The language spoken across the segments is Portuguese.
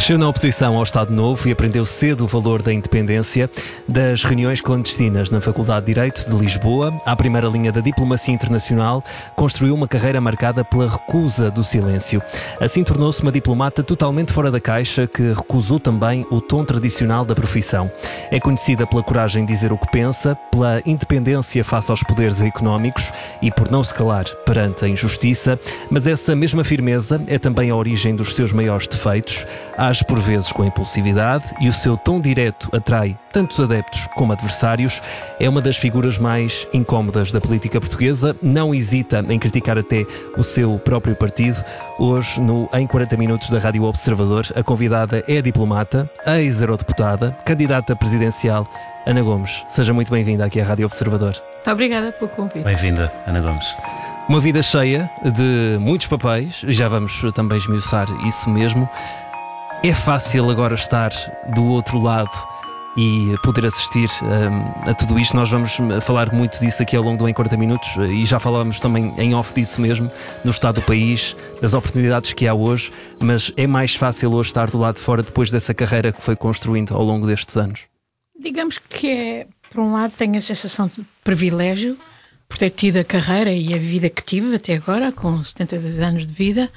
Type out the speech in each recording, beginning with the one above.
Cresceu na oposição ao Estado Novo e aprendeu cedo o valor da independência. Das reuniões clandestinas na Faculdade de Direito de Lisboa à primeira linha da diplomacia internacional, construiu uma carreira marcada pela recusa do silêncio. Assim tornou-se uma diplomata totalmente fora da caixa, que recusou também o tom tradicional da profissão. É conhecida pela coragem de dizer o que pensa, pela independência face aos poderes económicos e por não se calar perante a injustiça, mas essa mesma firmeza é também a origem dos seus maiores defeitos. Age por vezes com impulsividade e o seu tom direto atrai tantos adeptos como adversários. É uma das figuras mais incómodas da política portuguesa, não hesita em criticar até o seu próprio partido. Hoje, no Em 40 Minutos da Rádio Observador, a convidada é a diplomata, a ex-eurodeputada, candidata presidencial, Ana Gomes. Seja muito bem-vinda aqui à Rádio Observador. Obrigada pelo convite. Bem-vinda, Ana Gomes. Uma vida cheia de muitos papéis, já vamos também esmiuçar isso mesmo. É fácil agora estar do outro lado e poder assistir a tudo isto. Nós vamos falar muito disso aqui ao longo do Em 40 Minutos e já falávamos também em off disso mesmo, no estado do país, das oportunidades que há hoje, mas é mais fácil hoje estar do lado de fora depois dessa carreira que foi construindo ao longo destes anos? Digamos que por um lado, tenho a sensação de privilégio por ter tido a carreira e a vida que tive até agora, com 72 anos de vida,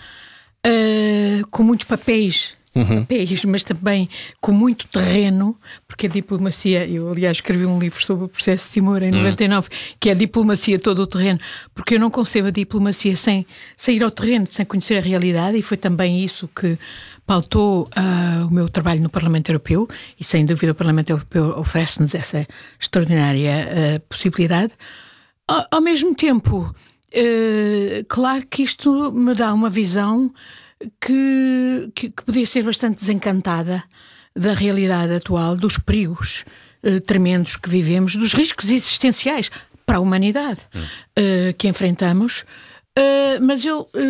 com muitos papéis, mas também com muito terreno, porque a diplomacia, eu aliás escrevi um livro sobre o processo de Timor em 99, que é a diplomacia todo o terreno, porque eu não concebo a diplomacia sem ir ao terreno, sem conhecer a realidade, e foi também isso que pautou o meu trabalho no Parlamento Europeu, e sem dúvida o Parlamento Europeu oferece-nos essa extraordinária possibilidade. Ao mesmo tempo, claro que isto me dá uma visão que podia ser bastante desencantada da realidade atual, dos perigos tremendos que vivemos, dos riscos existenciais para a humanidade que enfrentamos. Mas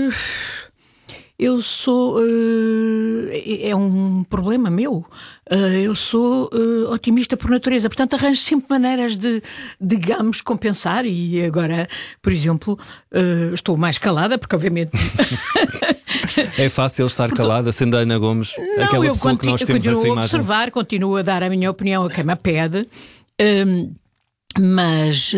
eu sou... é um problema meu. Eu sou otimista por natureza. Portanto, arranjo sempre maneiras de, digamos, compensar. E agora, por exemplo, estou mais calada, porque obviamente... É fácil estar calada, sendo a Ana Gomes aquela pessoa que nós temos essa imagem. Eu continuo a observar, continuo a dar a minha opinião a quem me pede, mas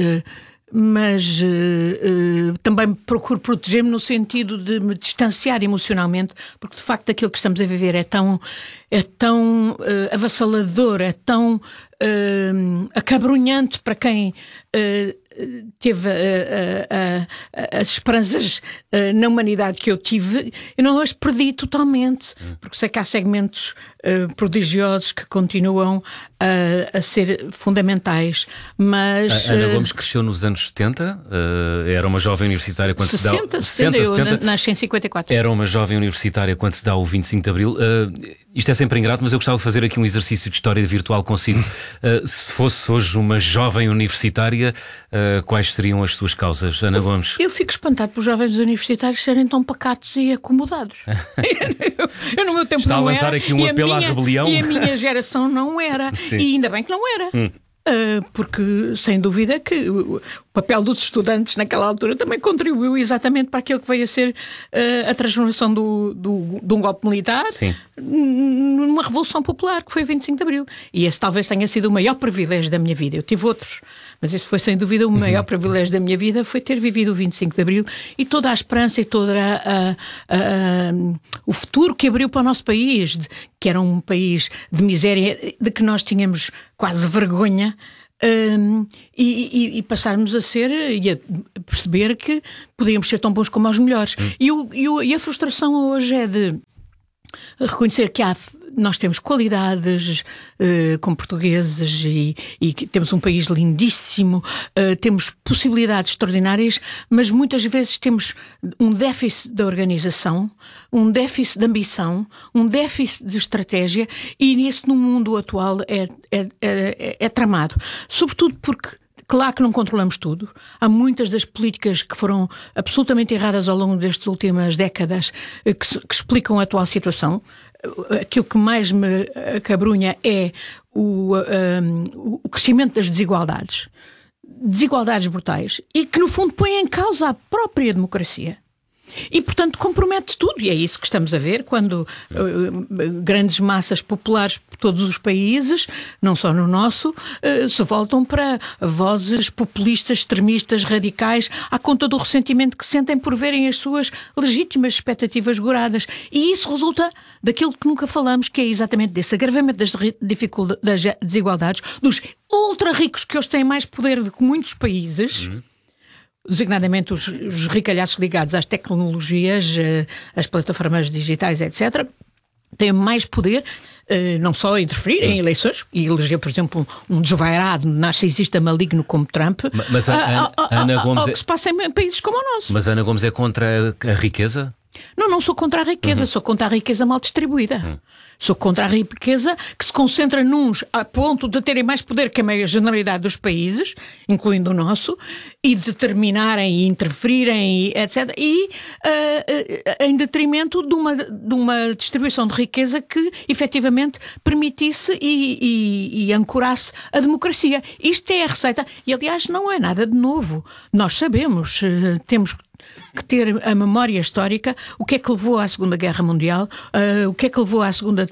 também procuro proteger-me no sentido de me distanciar emocionalmente, porque de facto aquilo que estamos a viver é tão avassalador, é tão acabrunhante para quem teve as esperanças na humanidade que eu tive. Eu não as perdi totalmente, porque sei que há segmentos prodigiosos que continuam a ser fundamentais, mas... A Ana Gomes cresceu nos anos 70, era uma jovem universitária quando 60, se dá... 70, eu nasci em 54. Era uma jovem universitária quando se dá o 25 de Abril. Isto é sempre ingrato, mas eu gostava de fazer aqui um exercício de história virtual consigo. Se fosse hoje uma jovem universitária, quais seriam as suas causas, Ana Gomes? Eu fico espantado por jovens universitários serem tão pacatos e acomodados. eu no meu tempo Está não a lançar era, aqui um apelo à rebelião? E a minha geração não era. Sim. E ainda bem que não era. Porque, sem dúvida, que o papel dos estudantes naquela altura também contribuiu exatamente para aquilo que veio a ser a transformação de um golpe militar. Sim. Numa revolução popular, que foi o 25 de Abril. E esse talvez tenha sido o maior privilégio da minha vida. Eu tive outros, mas esse foi sem dúvida o maior privilégio da minha vida, foi ter vivido o 25 de Abril e toda a esperança e todo o futuro que abriu para o nosso país, que era um país de miséria, de que nós tínhamos quase vergonha, e passarmos a ser e a perceber que podíamos ser tão bons como os melhores. E a frustração hoje é de reconhecer que nós temos qualidades como portugueses e temos um país lindíssimo, temos possibilidades extraordinárias, mas muitas vezes temos um déficit de organização, um déficit de ambição, um déficit de estratégia, e isso no mundo atual é tramado. Sobretudo porque, claro que não controlamos tudo. Há muitas das políticas que foram absolutamente erradas ao longo destas últimas décadas que explicam a atual situação. Aquilo que mais me acabrunha é o crescimento das desigualdades brutais, e que no fundo põem em causa a própria democracia. E, portanto, compromete tudo. E é isso que estamos a ver quando grandes massas populares por todos os países, não só no nosso, se voltam para vozes populistas, extremistas, radicais, à conta do ressentimento que sentem por verem as suas legítimas expectativas goradas. E isso resulta daquilo que nunca falamos, que é exatamente desse agravamento das desigualdades, dos ultra ricos que hoje têm mais poder do que muitos países, designadamente os ricalhaços ligados às tecnologias, às plataformas digitais, etc., têm mais poder, não só a interferir em eleições, e eleger, por exemplo, um desvairado narcisista maligno como Trump, mas Ana Gomes ao que se passa em países como o nosso. Mas Ana Gomes é contra a riqueza? Não sou contra a riqueza, sou contra a riqueza mal distribuída. Sou contra a riqueza que se concentra nuns a ponto de terem mais poder que a meia generalidade dos países, incluindo o nosso, e determinarem e interferirem, etc. E em detrimento de uma distribuição de riqueza que efetivamente permitisse e ancorasse a democracia. Isto é a receita. E aliás não é nada de novo. Nós sabemos, temos que ter a memória histórica, o que é que levou à Segunda Guerra Mundial, o que é que levou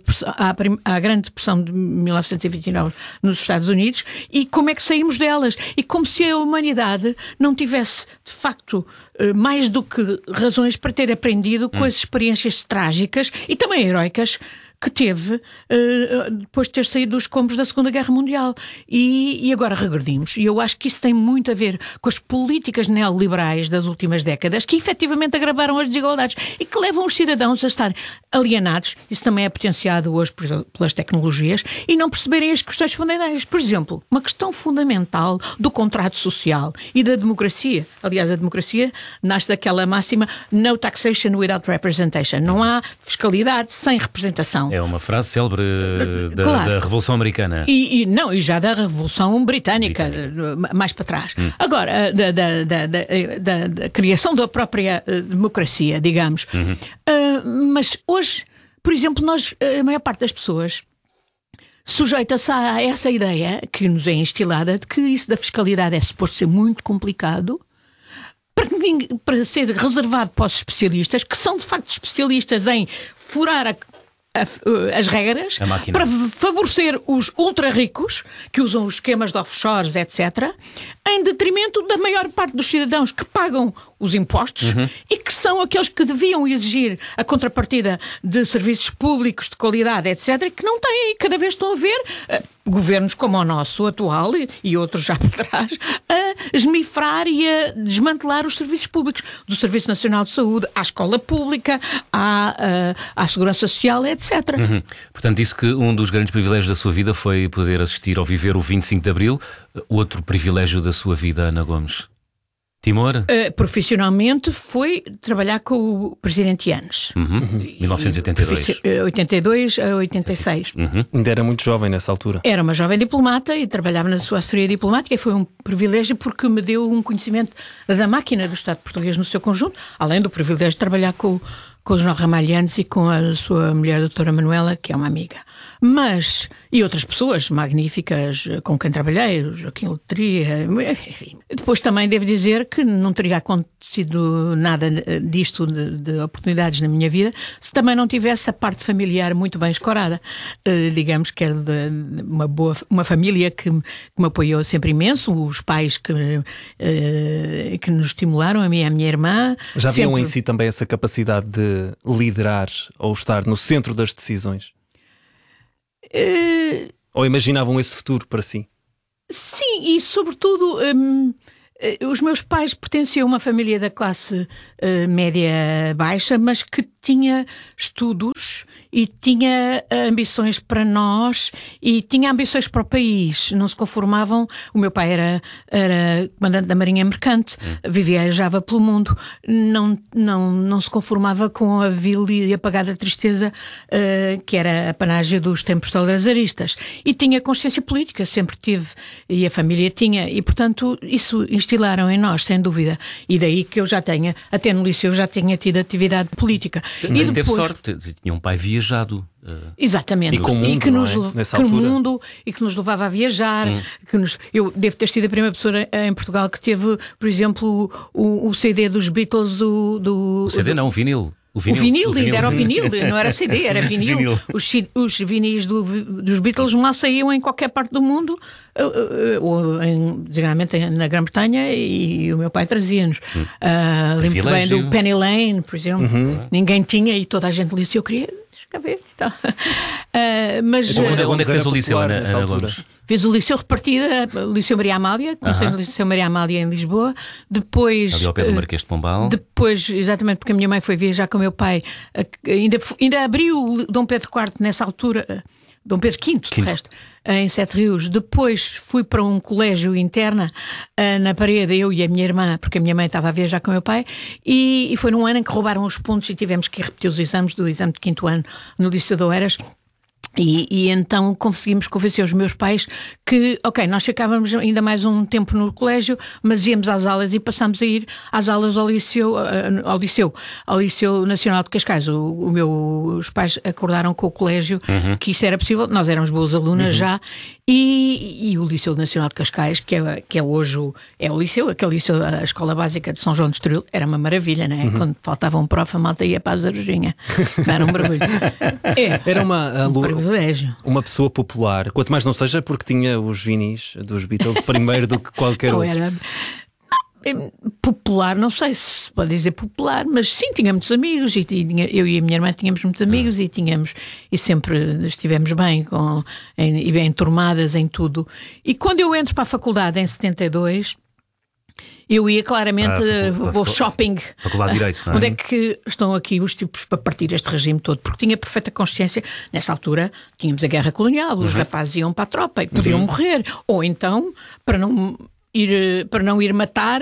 à Grande Depressão de 1929 nos Estados Unidos e como é que saímos delas. E como se a humanidade não tivesse, de facto, mais do que razões para ter aprendido com as experiências trágicas e também heroicas que teve depois de ter saído dos escombros da Segunda Guerra Mundial. E agora regredimos. E eu acho que isso tem muito a ver com as políticas neoliberais das últimas décadas, que efetivamente agravaram as desigualdades e que levam os cidadãos a estar alienados. Isso também é potenciado hoje pelas tecnologias e não perceberem as questões fundamentais. Por exemplo, uma questão fundamental do contrato social e da democracia. Aliás, a democracia nasce daquela máxima no taxation without representation. Não há fiscalidade sem representação. É uma frase célebre claro. da Revolução Americana. E já da Revolução Britânica. Mais para trás. Agora, da criação da própria democracia, digamos. Mas hoje, por exemplo, a maior parte das pessoas sujeita-se a essa ideia que nos é instilada de que isso da fiscalidade é suposto ser muito complicado para ser reservado para os especialistas, que são de facto especialistas em furar as regras para favorecer os ultra-ricos que usam os esquemas de offshores, etc., em detrimento da maior parte dos cidadãos que pagam os impostos e que são aqueles que deviam exigir a contrapartida de serviços públicos de qualidade, etc., e que não têm, e cada vez estão a ver governos como o nosso atual e outros já para trás a esmifrar e a desmantelar os serviços públicos, do Serviço Nacional de Saúde à escola pública, à Segurança Social, etc. Portanto, disse que um dos grandes privilégios da sua vida foi poder assistir ou viver o 25 de Abril. Outro privilégio da sua vida, Ana Gomes? Timor? Profissionalmente foi trabalhar com o Presidente Yanes. 1982. 82 a 86. Ainda era muito jovem nessa altura. Era uma jovem diplomata e trabalhava na sua assessoria diplomática e foi um privilégio porque me deu um conhecimento da máquina do Estado português no seu conjunto, além do privilégio de trabalhar com o João Ramalhantes e com a sua mulher, a doutora Manuela, que é uma amiga. Mas, e outras pessoas magníficas com quem trabalhei, o Joaquim Letria, enfim. Depois também devo dizer que não teria acontecido nada disto de oportunidades na minha vida se também não tivesse a parte familiar muito bem escorada. Digamos que era de uma família que me apoiou sempre imenso, os pais que nos estimularam, a mim e a minha irmã. Já viam em si também essa capacidade de liderar ou estar no centro das decisões? Ou imaginavam esse futuro para si? Sim, e sobretudo os meus pais pertenciam a uma família da classe média baixa, mas que tinha estudos e tinha ambições para nós e tinha ambições para o país. Não se conformavam. O meu pai era comandante da Marinha Mercante, viajava pelo mundo, não se conformava com a vil e apagada tristeza que era a panágio dos tempos salazaristas. E tinha consciência política, sempre tive, e a família tinha, e portanto isso instilaram em nós, sem dúvida. E daí que eu já tenha, até no liceu, já tinha tido atividade política. E depois... Teve sorte, tinha um pai viajante. viajado. Exatamente. E com o mundo, que nos, não é? Nessa que no altura. mundo e que nos levava a viajar. Eu devo ter sido a primeira pessoa em Portugal que teve, por exemplo, o CD dos Beatles O CD não, o vinil. O vinil, ainda era o vinil, não era CD, era vinil. Vinil. Os vinis dos Beatles lá saíam em qualquer parte do mundo, ou geralmente na Grã-Bretanha, e o meu pai trazia-nos. Lembro bem do Penny Lane, por exemplo. Ninguém tinha e toda a gente lia se eu queria. Ver, então. Mas onde é que fez o liceu, Ana Gomes? Fiz o liceu repartida, o Liceu Maria Amália, comecei no Liceu Maria Amália em Lisboa, depois... Ali ao pé do Marquês de Pombal. Depois, exatamente, porque a minha mãe foi viajar com o meu pai, ainda abriu Dom Pedro IV nessa altura, Dom Pedro V, de resto, em Sete Rios. Depois fui para um colégio interna na Parede, eu e a minha irmã, porque a minha mãe estava a viajar com o meu pai, e foi num ano em que roubaram os pontos e tivemos que repetir os exames do exame de 5º ano no Liceu de Oeiras. E então conseguimos convencer os meus pais que, nós ficávamos ainda mais um tempo no colégio, mas íamos às aulas e passámos a ir às aulas ao Liceu Nacional de Cascais. Os pais acordaram com o colégio que isto era possível, nós éramos boas alunas já, e o Liceu Nacional de Cascais, que é hoje o liceu, aquele liceu, a Escola Básica de São João de Estoril, era uma maravilha, não é? Quando faltava um prof, a malta ia para a Zarujinha, era um barulho. Era uma pessoa popular, quanto mais não seja porque tinha os vinis dos Beatles primeiro do que qualquer outro. Era popular, não sei se pode dizer popular, mas sim, tinha muitos amigos, eu e a minha irmã tínhamos muitos amigos e sempre estivemos bem e bem enturmadas em tudo. E quando eu entro para a faculdade em 72, eu ia claramente, vou shopping. Faculdade de Direito, não é? Onde é que estão aqui os tipos para partir este regime todo? Porque tinha perfeita consciência, nessa altura tínhamos a guerra colonial, os rapazes iam para a tropa e podiam morrer, ou então, para não ir matar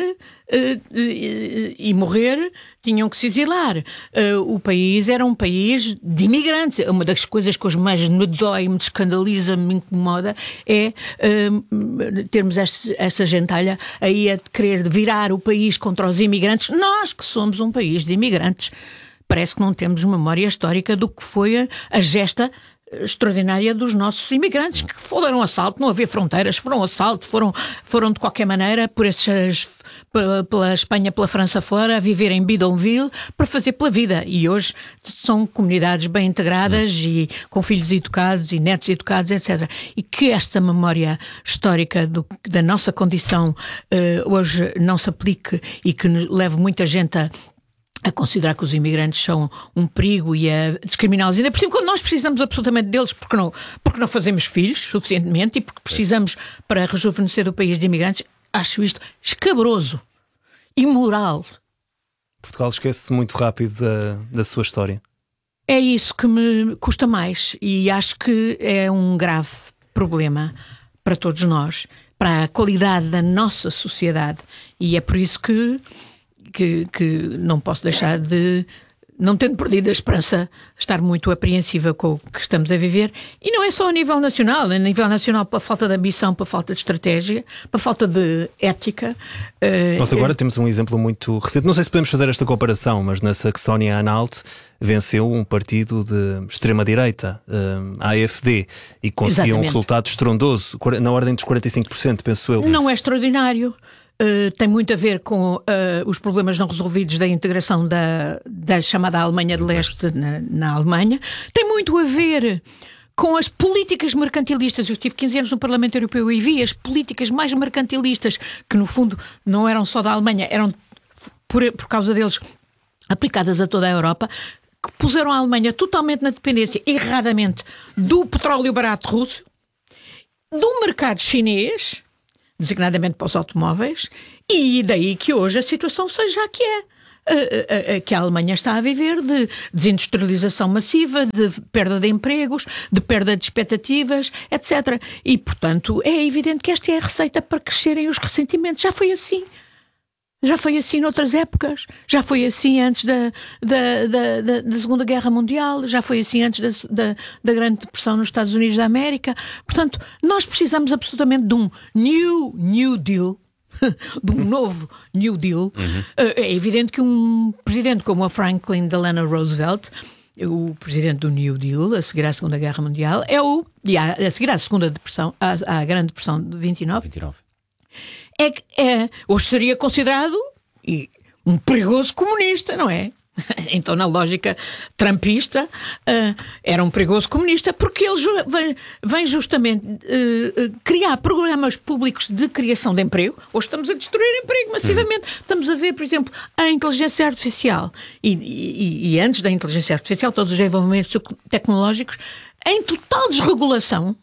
e morrer, tinham que se exilar. O país era um país de imigrantes. Uma das coisas que hoje mais me dói, me escandaliza, me incomoda é termos essa gentalha aí a querer virar o país contra os imigrantes. Nós que somos um país de imigrantes. Parece que não temos memória histórica do que foi a gesta extraordinária dos nossos imigrantes que foram assalto, não havia fronteiras, foram assalto, foram de qualquer maneira pela Espanha, pela França fora, a viver em bidonville para fazer pela vida, e hoje são comunidades bem integradas e com filhos educados e netos educados, etc. E que esta memória histórica da nossa condição hoje não se aplique e que leve muita gente a considerar que os imigrantes são um perigo e a discriminá-los. Ainda por cima, quando nós precisamos absolutamente deles, porque não fazemos filhos suficientemente e porque precisamos para rejuvenescer o país de imigrantes, acho isto escabroso, imoral. Portugal esquece-se muito rápido da sua história. É isso que me custa mais e acho que é um grave problema para todos nós, para a qualidade da nossa sociedade, e é por isso que não posso deixar de, não tendo perdido a esperança, estar muito apreensiva com o que estamos a viver. E não é só a nível nacional, é a nível nacional pela falta de ambição, pela falta de estratégia, pela falta de ética. Nós agora temos um exemplo muito recente, não sei se podemos fazer esta comparação, mas na Saxónia Anhalt venceu um partido de extrema-direita, a AfD, e conseguiu um resultado estrondoso, na ordem dos 45%, penso eu. Não é extraordinário. Tem muito a ver com os problemas não resolvidos da integração da chamada Alemanha de Leste na Alemanha. Tem muito a ver com as políticas mercantilistas. Eu estive 15 anos no Parlamento Europeu e vi as políticas mais mercantilistas, que no fundo não eram só da Alemanha, eram por causa deles aplicadas a toda a Europa, que puseram a Alemanha totalmente na dependência, erradamente, do petróleo barato russo, do mercado chinês, designadamente para os automóveis, e daí que hoje a situação seja a que é. Que a Alemanha está a viver de desindustrialização massiva, de perda de empregos, de perda de expectativas, etc. E, portanto, é evidente que esta é a receita para crescerem os ressentimentos. Já foi assim. Já foi assim noutras épocas, já foi assim antes da Segunda Guerra Mundial, já foi assim antes da Grande Depressão nos Estados Unidos da América. Portanto, nós precisamos absolutamente de um New Deal, de um novo New Deal. É evidente que um presidente como a Franklin Delano Roosevelt o presidente do New Deal, a seguir à Segunda Guerra Mundial, a seguir à Segunda Depressão, à Grande Depressão de 29. Hoje seria considerado um perigoso comunista, não é? Então, na lógica trumpista, era um perigoso comunista, porque ele vem justamente criar programas públicos de criação de emprego. Hoje estamos a destruir emprego massivamente. Estamos a ver, por exemplo, a inteligência artificial e antes da inteligência artificial, todos os desenvolvimentos tecnológicos em total desregulação,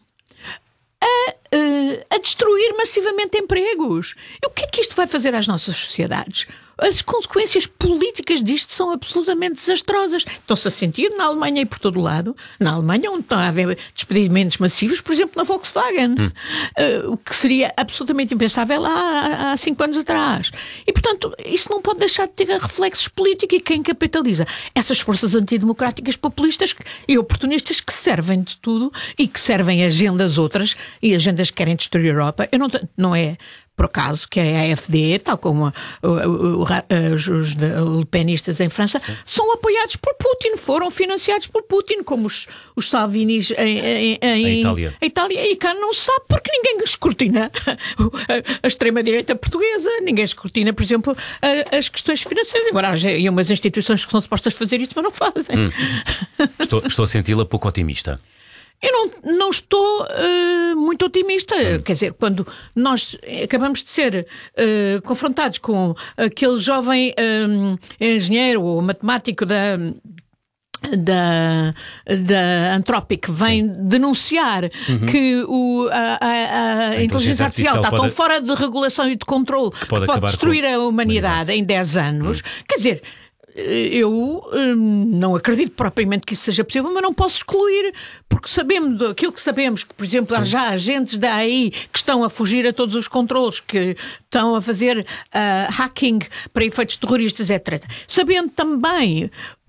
a destruir massivamente empregos. E o que é que isto vai fazer às nossas sociedades? As consequências políticas disto são absolutamente desastrosas. Estão-se a sentir na Alemanha e por todo o lado. Na Alemanha, onde estão a haver despedimentos massivos, por exemplo, na Volkswagen. O que seria absolutamente impensável há 5 anos atrás. E, portanto, isso não pode deixar de ter reflexos políticos. E quem capitaliza? Essas forças antidemocráticas, populistas e oportunistas que servem de tudo e que servem agendas outras e agendas que querem destruir a Europa. Não é por acaso que a AfD, tal como os lepenistas em França, são apoiados por Putin, foram financiados por Putin, como os Salvinis em Itália. E cá não se sabe porque ninguém escrutina a extrema-direita portuguesa, ninguém escrutina, por exemplo, as questões financeiras. Agora, há umas instituições que são supostas fazer isso, mas não fazem. Estou a senti-la pouco otimista. Eu não estou muito otimista. Quer dizer, quando nós acabamos de ser confrontados com aquele jovem engenheiro ou matemático da Anthropic vem denunciar que a inteligência artificial está tão fora de regulação e de controle que pode destruir a humanidade em 10 anos. Quer dizer, eu não acredito propriamente que isso seja possível, mas não posso excluir, porque sabemos aquilo que sabemos, que, por exemplo, há já agentes da AI que estão a fugir a todos os controles, que estão a fazer hacking para efeitos terroristas, etc. Sabendo também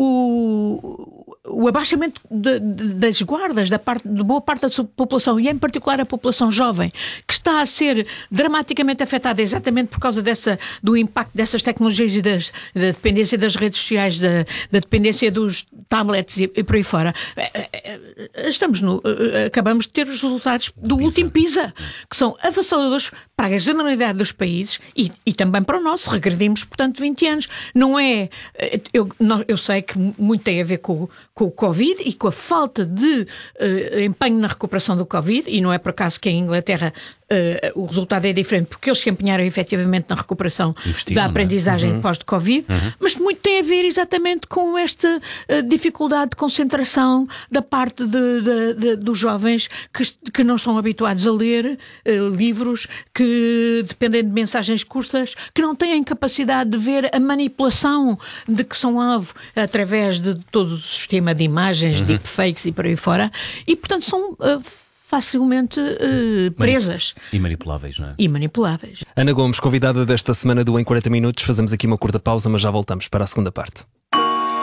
o abaixamento das guardas de boa parte da sua população, e em particular a população jovem, que está a ser dramaticamente afetada exatamente por causa do impacto dessas tecnologias e da dependência das redes sociais, da dependência dos tablets e por aí fora. Acabamos de ter os resultados do último PISA, que são avassaladores para a generalidade dos países e também para o nosso. Regredimos, portanto, 20 anos. Não é... Eu sei que muito tem a ver com o Covid e com a falta de empenho na recuperação do Covid, e não é por acaso que em Inglaterra o resultado é diferente, porque eles se empenharam efetivamente na recuperação da aprendizagem pós-Covid, mas muito tem a ver exatamente com esta dificuldade de concentração da parte dos jovens que não estão habituados a ler livros, que dependem de mensagens curtas, que não têm capacidade de ver a manipulação de que são alvo através de todo o sistema de imagens, deepfakes e por aí fora, e portanto são facilmente presas. E manipuláveis, não é? E manipuláveis. Ana Gomes, convidada desta semana do Em 40 Minutos. Fazemos aqui uma curta pausa, mas já voltamos para a segunda parte.